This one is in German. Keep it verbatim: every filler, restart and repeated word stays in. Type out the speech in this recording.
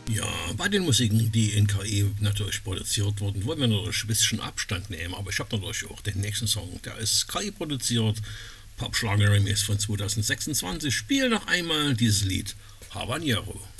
Ja, bei den Musiken, die in K I natürlich produziert wurden, wollen wir natürlich ein bisschen Abstand nehmen, aber ich habe natürlich auch den nächsten Song, der ist K I produziert, Popschlager Remix von zwanzig sechsundzwanzig. Spiel noch einmal dieses Lied Habanero.